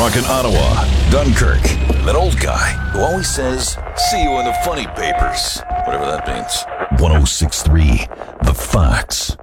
Rockin' Ottawa, Dunkirk, that old guy who always says, "See you in the funny papers," whatever that means. 106.3 The Fox.